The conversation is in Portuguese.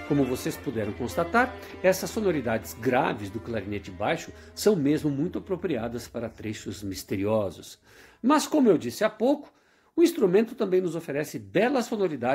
Como vocês puderam constatar, essas sonoridades graves do clarinete baixo são mesmo muito apropriadas para trechos misteriosos. Mas, como eu disse há pouco, o instrumento também nos oferece belas sonoridades